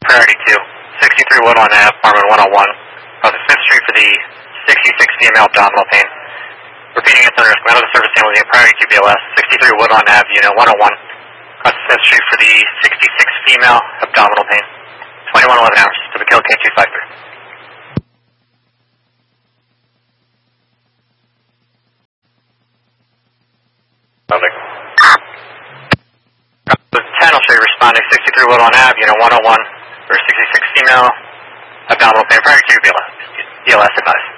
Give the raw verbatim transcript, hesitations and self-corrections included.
priority two, sixty-three Woodlawn Ave, apartment one oh one. Across the fifth Street for the sixty-six female abdominal pain. Repeating it under command of the service handling priority two B L S, sixty-three Woodlawn Ave, unit one oh one. Across the fifth Street for the sixty-six female abdominal pain. twenty-one eleven hours to the kill K two five three. Public. The ten will show you responding sixty-three Woodlawn Ave, unit one oh one, for sixty-six female abdominal pain, priority two B L S, B L S advice.